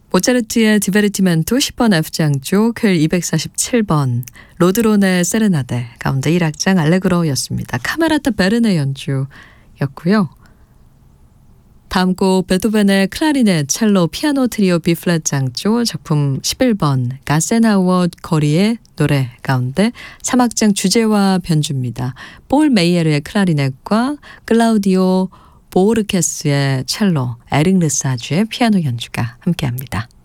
모차르트의 디베르티멘토 10번 F장조 퀼 247번 로드론의 세레나데 가운데 1악장 알레그로였습니다. 카메라타 베르네 연주였고요. 다음 곡 베토벤의 클라리넷, 첼로, 피아노 트리오 B플랫 장조 작품 11번 가센하워 거리의 노래 가운데 3악장 주제와 변주입니다. 볼 메이에르의 클라리넷과 클라우디오 보르케스의 첼로, 에릭 르사주의 피아노 연주가 함께합니다.